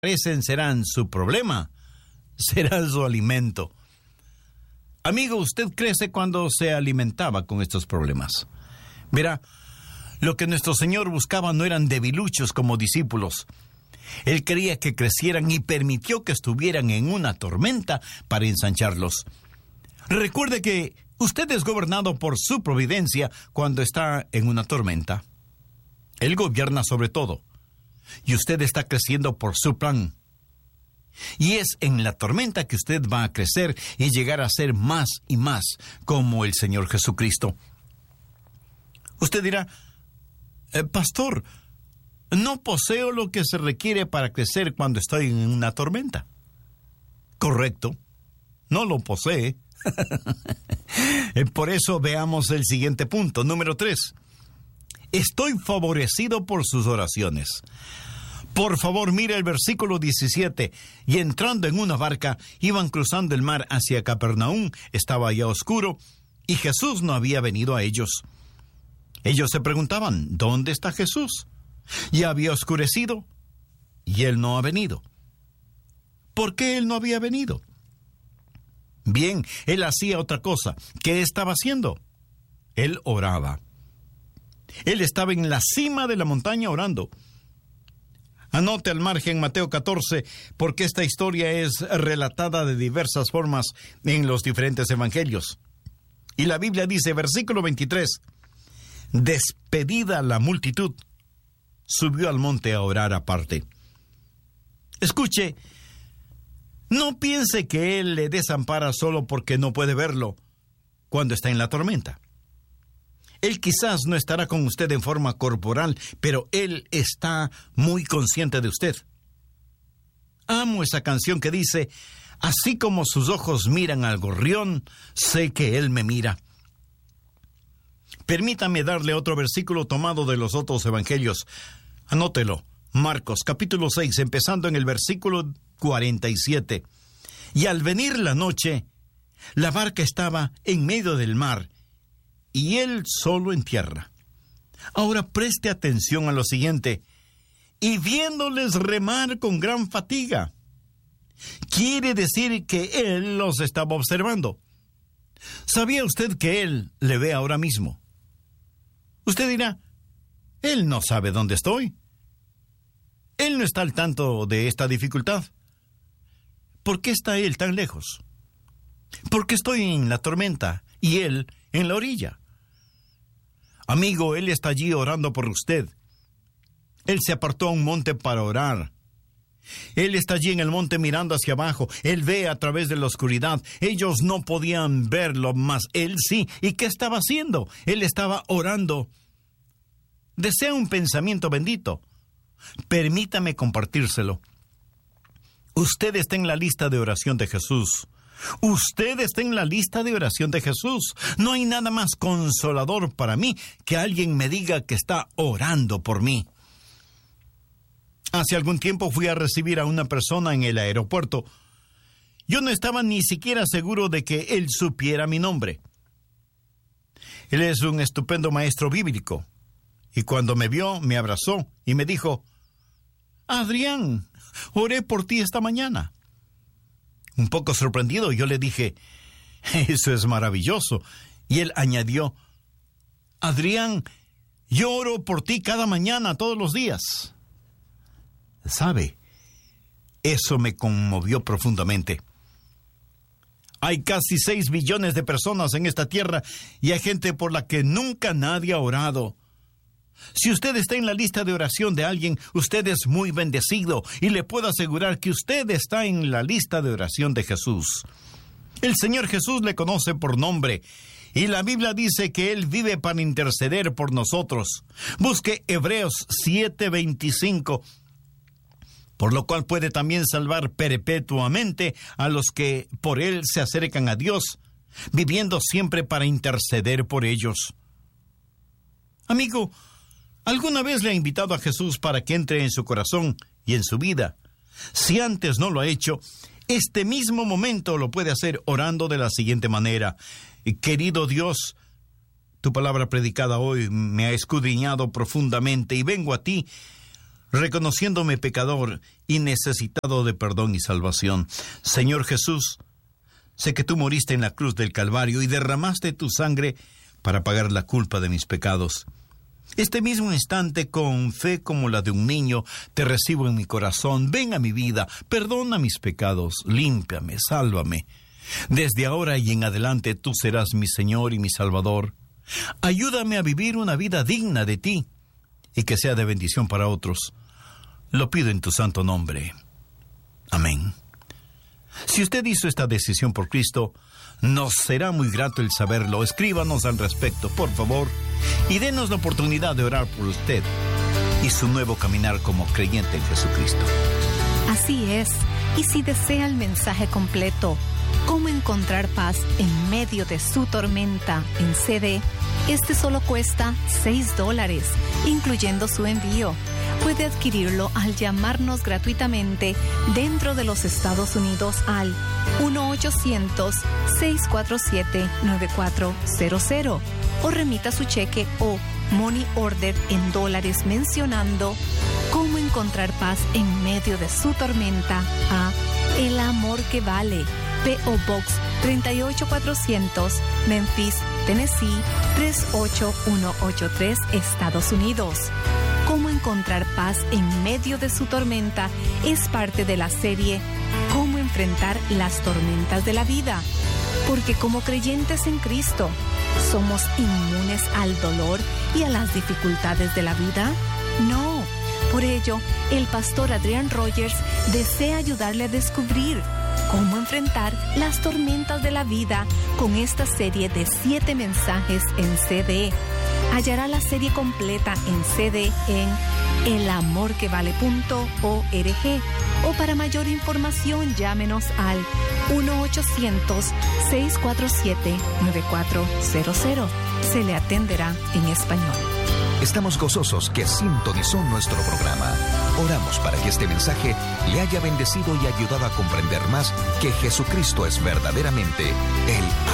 parecen serán su problema, serán su alimento. Amigo, usted crece cuando se alimentaba con estos problemas. Verá, lo que nuestro Señor buscaba no eran debiluchos como discípulos. Él quería que crecieran y permitió que estuvieran en una tormenta para ensancharlos. Recuerde que usted es gobernado por su providencia cuando está en una tormenta. Él gobierna sobre todo, y usted está creciendo por su plan. Y es en la tormenta que usted va a crecer y llegar a ser más y más como el Señor Jesucristo. Usted dirá, pastor, no poseo lo que se requiere para crecer cuando estoy en una tormenta. Correcto, no lo posee. Por eso veamos el siguiente punto, número 3. Estoy favorecido por sus oraciones. Por favor, mire el versículo 17. Y entrando en una barca, iban cruzando el mar hacia Capernaum. Estaba ya oscuro, y Jesús no había venido a ellos. Ellos se preguntaban, ¿dónde está Jesús? Ya había oscurecido, y Él no ha venido. ¿Por qué Él no había venido? Bien, Él hacía otra cosa. ¿Qué estaba haciendo? Él oraba. Él estaba en la cima de la montaña orando. Anote al margen Mateo 14, porque esta historia es relatada de diversas formas en los diferentes evangelios. Y la Biblia dice, versículo 23, despedida la multitud, subió al monte a orar aparte. Escuche, no piense que Él le desampara solo porque no puede verlo cuando está en la tormenta. Él quizás no estará con usted en forma corporal, pero Él está muy consciente de usted. Amo esa canción que dice, así como sus ojos miran al gorrión, sé que Él me mira. Permítame darle otro versículo tomado de los otros evangelios. Anótelo, Marcos capítulo 6, empezando en el versículo 47. Y al venir la noche, la barca estaba en medio del mar, y Él solo en tierra. Ahora preste atención a lo siguiente. Y viéndoles remar con gran fatiga. Quiere decir que Él los estaba observando. ¿Sabía usted que Él le ve ahora mismo? Usted dirá, Él no sabe dónde estoy. Él no está al tanto de esta dificultad. ¿Por qué está Él tan lejos? Porque estoy en la tormenta y Él en la orilla. Amigo, Él está allí orando por usted. Él se apartó a un monte para orar. Él está allí en el monte mirando hacia abajo. Él ve a través de la oscuridad. Ellos no podían verlo, mas Él sí. ¿Y qué estaba haciendo? Él estaba orando. Desea un pensamiento bendito. Permítame compartírselo. Usted está en la lista de oración de Jesús. Usted está en la lista de oración de Jesús. No hay nada más consolador para mí que alguien me diga que está orando por mí. Hace algún tiempo fui a recibir a una persona en el aeropuerto. Yo no estaba ni siquiera seguro de que él supiera mi nombre. Él es un estupendo maestro bíblico. Y cuando me vio, me abrazó y me dijo, Adrián, oré por ti esta mañana. Un poco sorprendido, yo le dije, eso es maravilloso. Y él añadió, Adrián, yo oro por ti cada mañana, todos los días. ¿Sabe? Eso me conmovió profundamente. Hay casi 6 billones de personas en esta tierra y hay gente por la que nunca nadie ha orado. Si usted está en la lista de oración de alguien, usted es muy bendecido y le puedo asegurar que usted está en la lista de oración de Jesús. El Señor Jesús le conoce por nombre y la Biblia dice que Él vive para interceder por nosotros. Busque Hebreos 7:25, por lo cual puede también salvar perpetuamente a los que por Él se acercan a Dios, viviendo siempre para interceder por ellos. Amigo, ¿alguna vez le ha invitado a Jesús para que entre en su corazón y en su vida? Si antes no lo ha hecho, este mismo momento lo puede hacer orando de la siguiente manera. Querido Dios, tu palabra predicada hoy me ha escudriñado profundamente y vengo a ti reconociéndome pecador y necesitado de perdón y salvación. Señor Jesús, sé que tú moriste en la cruz del Calvario y derramaste tu sangre para pagar la culpa de mis pecados. Este mismo instante, con fe como la de un niño, te recibo en mi corazón. Ven a mi vida, perdona mis pecados, límpiame, sálvame. Desde ahora y en adelante tú serás mi Señor y mi Salvador. Ayúdame a vivir una vida digna de ti y que sea de bendición para otros. Lo pido en tu santo nombre. Amén. Si usted hizo esta decisión por Cristo, nos será muy grato el saberlo. Escríbanos al respecto, por favor, y denos la oportunidad de orar por usted y su nuevo caminar como creyente en Jesucristo. Así es. Y si desea el mensaje completo, ¿cómo encontrar paz en medio de su tormenta en CD? Este solo cuesta $6, incluyendo su envío. Puede adquirirlo al llamarnos gratuitamente dentro de los Estados Unidos al 1-800-647-9400 o remita su cheque o money order en dólares mencionando cómo encontrar paz en medio de su tormenta a El Amor que Vale, P.O. Box 38400, Memphis, Tennessee 38183, Estados Unidos. Cómo encontrar paz en medio de su tormenta es parte de la serie Cómo enfrentar las tormentas de la vida. Porque como creyentes en Cristo, ¿somos inmunes al dolor y a las dificultades de la vida? No. Por ello, el pastor Adrian Rogers desea ayudarle a descubrir cómo enfrentar las tormentas de la vida con esta serie de 7 mensajes en CD. Hallará la serie completa en CD en elamorquevale.org o para mayor información llámenos al 1-800-647-9400. Se le atenderá en español. Estamos gozosos que sintonizó nuestro programa. Oramos para que este mensaje le haya bendecido y ayudado a comprender más que Jesucristo es verdaderamente el